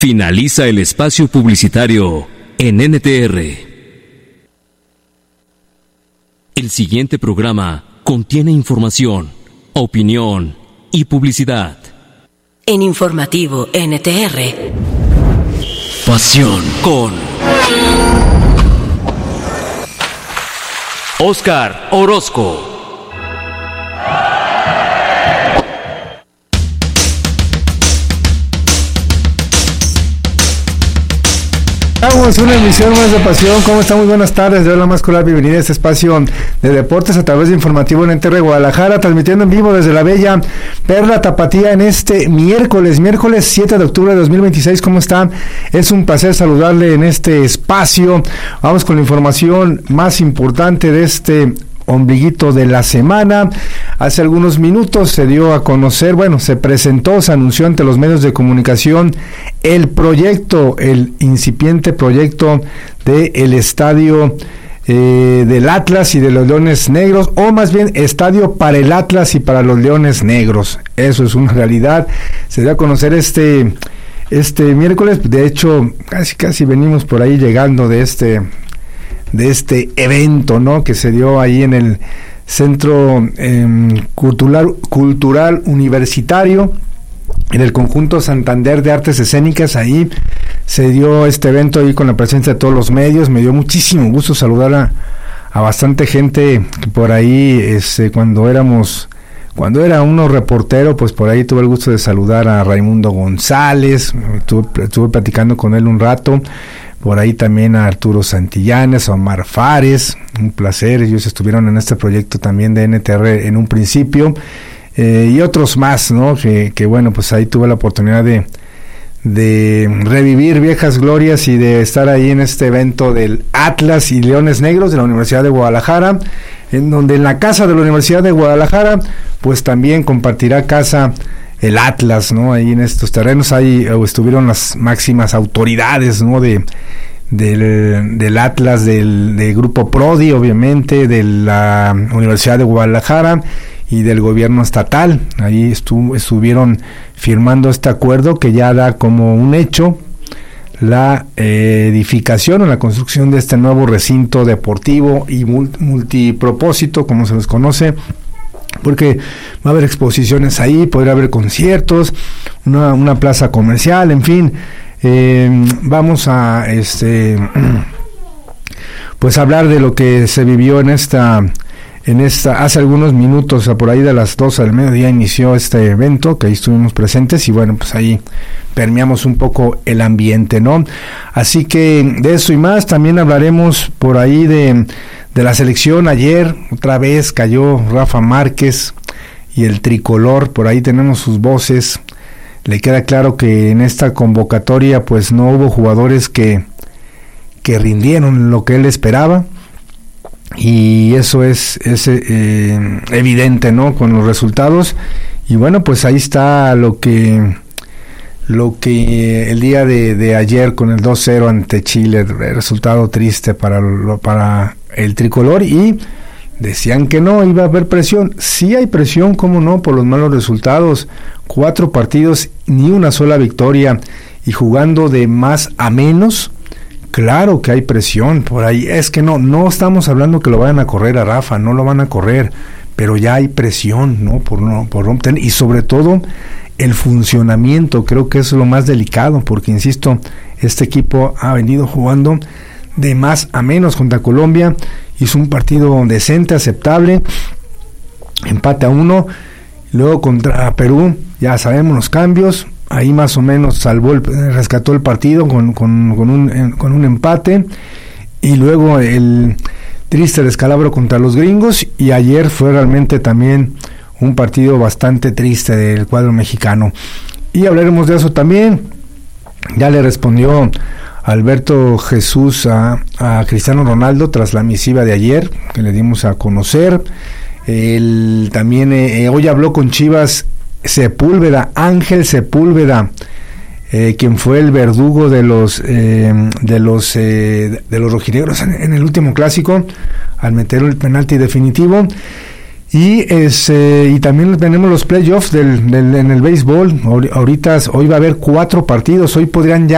Finaliza el espacio publicitario en NTR. El siguiente programa contiene información, opinión y publicidad. En Informativo NTR. Pasión con Oscar Orozco. Estamos en una emisión más de Pasión. ¿Cómo están? Muy buenas tardes. Le doy la más cordial bienvenida a este espacio de deportes a través de Informativo en NTR Guadalajara, transmitiendo en vivo desde la bella Perla Tapatía en este miércoles 7 de octubre de 2026. ¿Cómo están? Es un placer saludarle en este espacio. Vamos con la información más importante de este ombliguito de la semana. Hace algunos minutos se dio a conocer, se presentó, se anunció ante los medios de comunicación el incipiente proyecto del estadio del Atlas y de los Leones Negros, o más bien estadio para el Atlas y para los Leones Negros. Eso es una realidad. Se dio a conocer este miércoles. De hecho, casi venimos por ahí llegando de este evento, ¿no?, que se dio ahí en el Centro Cultural Universitario, en el Conjunto Santander de Artes Escénicas. Ahí se dio este evento ahí con la presencia de todos los medios. Me dio muchísimo gusto saludar a bastante gente que por ahí, cuando era uno reportero, pues por ahí tuve el gusto de saludar a Raimundo González. Estuve platicando con él un rato. Por ahí también a Arturo Santillanes, a Omar Fares, un placer. Ellos estuvieron en este proyecto también de NTR en un principio, y otros más, ¿no? Que pues ahí tuve la oportunidad de revivir viejas glorias y de estar ahí en este evento del Atlas y Leones Negros de la Universidad de Guadalajara, en donde en la casa de la Universidad de Guadalajara, pues también compartirá casa el Atlas, ¿no? Ahí en estos terrenos ahí estuvieron las máximas autoridades, ¿no?, del Atlas, de Grupo Prodi, obviamente, de la Universidad de Guadalajara y del gobierno estatal. Ahí estuvieron firmando este acuerdo que ya da como un hecho la edificación o la construcción de este nuevo recinto deportivo y multipropósito, como se les conoce, porque va a haber exposiciones ahí, podría haber conciertos, una plaza comercial, en fin. Vamos a pues hablar de lo que se vivió en esta hace algunos minutos, por ahí de las 12 del mediodía inició este evento, que ahí estuvimos presentes y pues ahí permeamos un poco el ambiente, ¿no? Así que de eso y más, también hablaremos por ahí de la selección. Ayer otra vez cayó Rafa Márquez y el tricolor, por ahí tenemos sus voces. Le queda claro que en esta convocatoria pues no hubo jugadores que rindieron lo que él esperaba, y eso es evidente, ¿no?, con los resultados. Y pues ahí está lo que el día de ayer con el 2-0 ante Chile, resultado triste para el tricolor, y decían que no iba a haber presión. Sí hay presión, cómo no, por los malos resultados. 4 partidos, ni una sola victoria, y jugando de más a menos. Claro que hay presión por ahí. Es que no estamos hablando que lo vayan a correr a Rafa, no lo van a correr, pero ya hay presión, ¿no? Por no tener, y sobre todo el funcionamiento, creo que es lo más delicado, porque insisto, este equipo ha venido jugando de más a menos. Contra Colombia hizo un partido decente, aceptable, empate a 1, luego contra Perú, ya sabemos los cambios, ahí más o menos rescató el partido con un empate, y luego el triste descalabro contra los gringos, y ayer fue realmente también un partido bastante triste del cuadro mexicano, y hablaremos de eso también. Ya le respondió Alberto Jesús a Cristiano Ronaldo tras la misiva de ayer que le dimos a conocer. Él también hoy habló con Chivas Ángel Sepúlveda, quien fue el verdugo de los rojinegros en el último clásico al meter el penalti definitivo. Y también tenemos los playoffs en el béisbol. Hoy va a haber 4 partidos. Hoy podrían ya